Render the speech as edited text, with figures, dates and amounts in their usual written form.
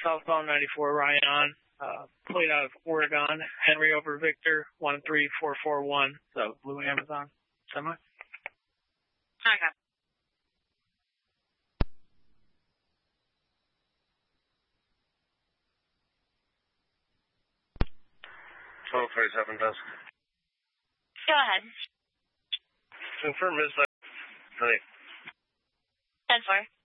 southbound 94 Ryan, plate out of Oregon, Henry over Victor, 13441, so Blue Amazon semi. Okay. Total 37 desk. Go ahead. Confirm midsize. 10-4.